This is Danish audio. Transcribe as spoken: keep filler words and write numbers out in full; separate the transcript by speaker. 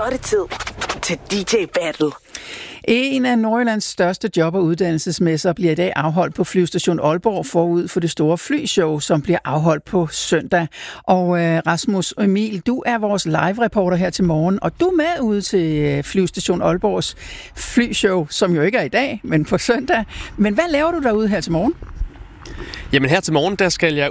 Speaker 1: er det tid til D J Battle.
Speaker 2: En af Nordjyllands største job- og uddannelsesmesser bliver i dag afholdt på Flyvestation Aalborg forud for det store flyshow, som bliver afholdt på søndag. Og øh, Rasmus Emil, du er vores live-reporter her til morgen, og du er med ude til Flyvestation Aalborgs flyshow, som jo ikke er i dag, men på søndag. Men hvad laver du derude her til morgen?
Speaker 3: Jamen her til morgen, der skal jeg